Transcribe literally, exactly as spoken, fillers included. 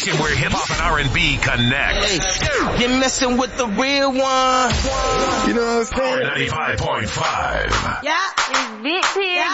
station where hip hop and R and B connect. Hey, you're messing with the real one. You know what I'm saying? ninety-five point five. Yeah, it's Vic here.